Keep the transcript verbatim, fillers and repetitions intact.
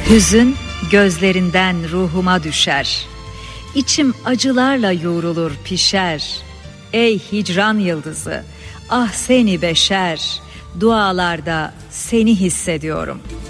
Hüzün gözlerinden ruhuma düşer. İçim acılarla yoğrulur pişer. Ey hicran yıldızı, ah seni beşer, dualarda seni hissediyorum.